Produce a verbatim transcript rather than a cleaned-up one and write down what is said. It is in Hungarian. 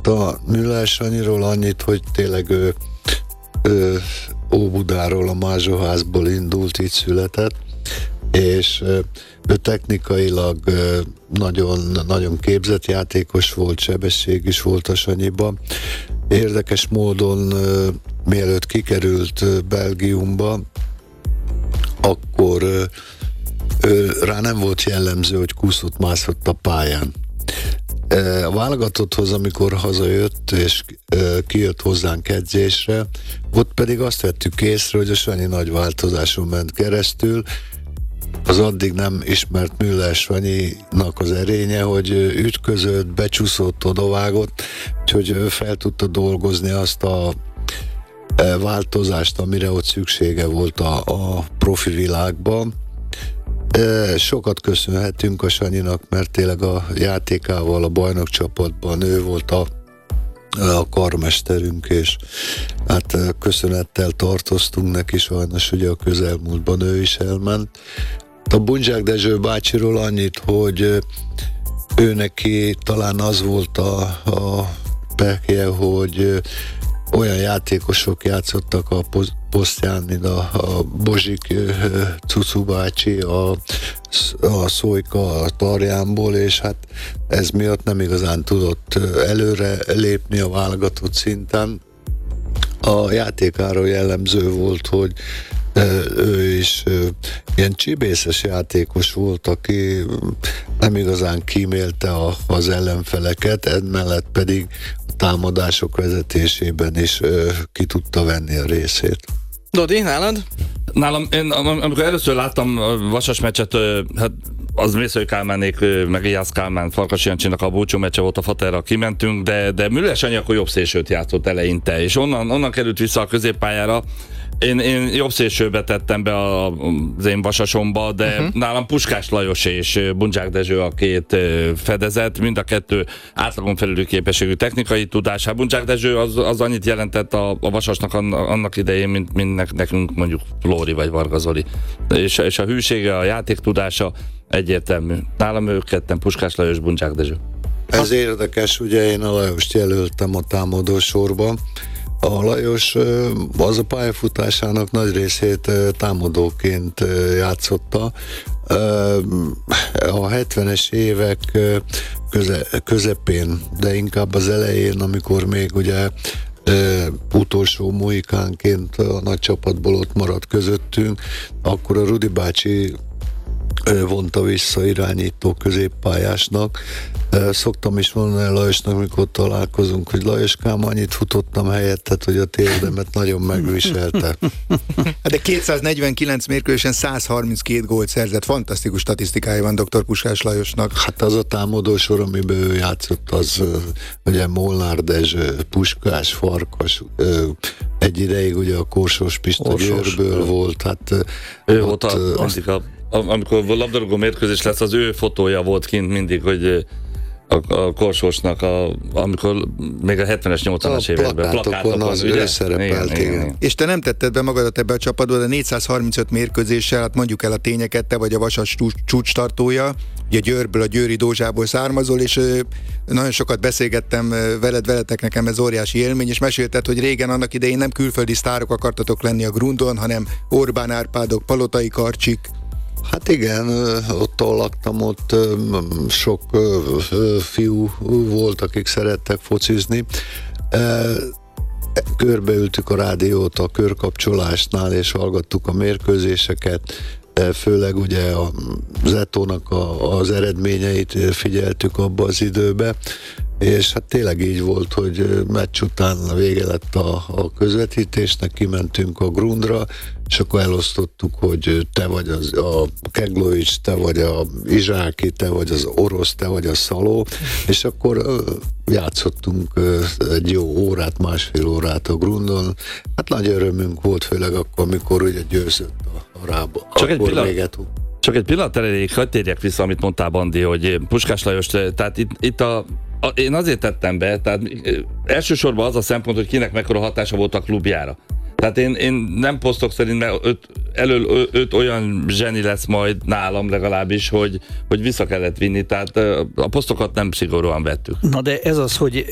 Hát a Müller Sanyiról annyit, hogy tényleg ő, ő Óbudáról, a Mázsóházból indult, itt született, és ő technikailag nagyon, nagyon képzett játékos volt, sebesség is volt a Sanyiban. Érdekes módon, mielőtt kikerült Belgiumba, akkor ő, rá nem volt jellemző, hogy kúszott, mászott a pályán. A válogatotthoz, amikor hazajött és kijött hozzánk edzésre, ott pedig azt vettük észre, hogy a Sanyi nagy változáson ment keresztül. Az addig nem ismert Müller Sanyinak az erénye, hogy ütközött, becsúszott, odavágott, úgyhogy fel tudta dolgozni azt a változást, amire ott szüksége volt a, a profi világban. Sokat köszönhetünk a Sanyinak, mert tényleg a játékával a bajnokcsapatban ő volt a, a karmesterünk, és hát köszönettel tartoztunk neki, sajnos ugye a közelmúltban ő is elment. A Bundzsák Dezső bácsiról annyit, hogy ő neki talán az volt a, a pekje, hogy olyan játékosok játszottak a posztján, mint a, a Bozsik Cucu bácsi, a, a Szólyka a Tarjánból, és hát ez miatt nem igazán tudott előre lépni a válogatott szinten. A játékáról jellemző volt, hogy ő is ilyen csibészes játékos volt, aki nem igazán kímélte a, az ellenfeleket, emellett pedig a támadások vezetésében is ki tudta venni a részét. Dodi, nálad? Nálam, én amikor először láttam a Vasas meccset, hát az Mészői Kálmánék, meg Ijász Kálmán, Farkas Jancsinak a búcsú meccse volt, a Faterra kimentünk, de, de Müller Sanyi akkor jobb szélsőt játszott eleinte, és onnan, onnan került vissza a középpályára. Én, én jobb szélsőbe tettem be a, az én Vasasomba, de uh-huh. nálam Puskás Lajos és Bundzsák Dezső a két fedezet, mind a kettő átlagon felüli képességű technikai tudás. Hát Bundzsák Dezső az, az annyit jelentett a, a Vasasnak annak idején, mint, mint nekünk mondjuk Flóri vagy Varga Zoli. És, és a hűsége, a játéktudása egyértelmű. Nálam ők ketten, Puskás Lajos, Bundzsák Dezső. Ez érdekes, ugye én a Lajost jelöltem a támadó sorban. A Lajos az a pályafutásának nagy részét támadóként játszotta. A hetvenes évek köze, közepén, de inkább az elején, amikor még ugye utolsó mohikánként a nagy csapatból ott maradt közöttünk, akkor a Rudi bácsi vonta vissza irányító középpályásnak. Szoktam is mondani Lajosnak, mikor találkozunk, hogy Lajoskám, annyit futottam helyettet, hogy a térdemet nagyon megviselte. De kétszáznegyvenkilenc mérkőzésen száz harminckét gólt szerzett, fantasztikus statisztikája van dr. Puskás Lajosnak. Hát az a támadó sor, amiben ő játszott, az ugye Molnár Dezső, Puskás, Farkas, egy ideig ugye a Korsós Pista Győrből volt. Hát ő volt a, azt... a amikor labdarúgó mérkőzés lesz, az ő fotója volt kint mindig, hogy a, a Korsósnak, a, amikor még a hetvenes, nyolcvanas években plakátokon az ő szerepelt. Igen, igen, igen. És te nem tetted be magadat ebbe a csapatba, de négyszázharmincöt mérkőzéssel, hát mondjuk el a tényeket, te vagy a Vasas csúcstartója, ugye Győrből, a győri Dózsából származol, és nagyon sokat beszélgettem veled, veletek, nekem ez óriási élmény, és mesélted, hogy régen annak idején nem külföldi sztárok akartatok lenni a Grundon, hanem Orbán Árpádok, Palotai Karcsik. Hát igen, ott ahol laktam, ott sok fiú volt, akik szerettek focizni. Körbeültük a rádiót a körkapcsolásnál, és hallgattuk a mérkőzéseket, főleg ugye a Zetónak a, az eredményeit figyeltük abba az időbe, és hát tényleg így volt, hogy meccs után a vége lett a, a közvetítésnek, kimentünk a Grundra, és akkor elosztottuk, hogy te vagy az, a Keglovics, te vagy a Izsáki, te vagy az Orosz, te vagy a Szaló, és akkor játszottunk egy jó órát, másfél órát a Grundon. Hát nagy örömünk volt, főleg akkor, amikor ugye győzött a, a Rába. Csak egy pillanat. Csak egy pillanat elég, hadd térjek vissza, amit mondtál, Bandi, hogy Puskás Lajos, tehát itt, itt a A, én azért tettem be, tehát elsősorban az a szempont, hogy kinek mekkora hatása volt a klubjára. Tehát én, én nem posztok szerint, mert öt, elől öt olyan zseni lesz majd nálam legalábbis, hogy, hogy vissza kellett vinni, tehát a posztokat nem szigorúan vettük. Na de ez az, hogy